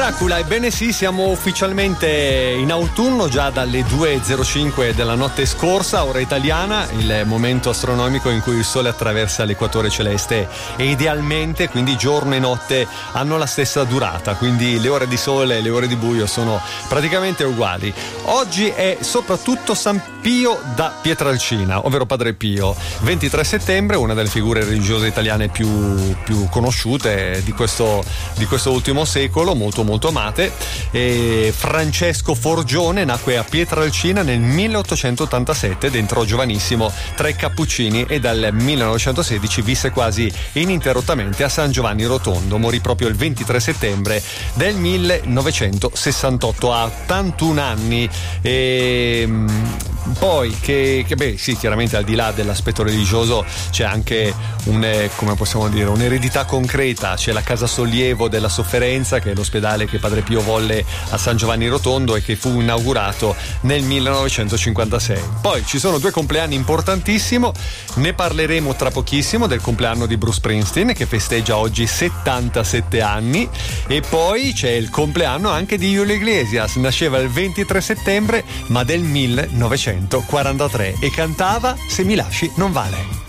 Dracula, ebbene sì, siamo ufficialmente in autunno già dalle 2:05 della notte scorsa, ora italiana, il momento astronomico in cui il Sole attraversa l'equatore celeste e idealmente, quindi giorno e notte hanno la stessa durata, quindi le ore di sole e le ore di buio sono praticamente uguali. Oggi è soprattutto San Pio da Pietrelcina, ovvero Padre Pio, 23 settembre, una delle figure religiose italiane più conosciute di questo ultimo secolo, molto amate. E Francesco Forgione nacque a Pietrelcina nel 1887, dentro giovanissimo tra i Cappuccini, e dal 1916 visse quasi ininterrottamente a San Giovanni Rotondo. Morì proprio il 23 settembre del 1968, a 81 anni. E poi chiaramente al di là dell'aspetto religioso c'è anche come possiamo dire, un'eredità concreta. C'è la Casa Sollievo della Sofferenza, che è l'ospedale che Padre Pio volle a San Giovanni Rotondo e che fu inaugurato nel 1956. Poi ci sono due compleanni importantissimi, ne parleremo tra pochissimo, del compleanno di Bruce Springsteen che festeggia oggi 77 anni, e poi c'è il compleanno anche di Julio Iglesias, nasceva il 23 settembre ma del 1943 e cantava Se mi lasci non vale.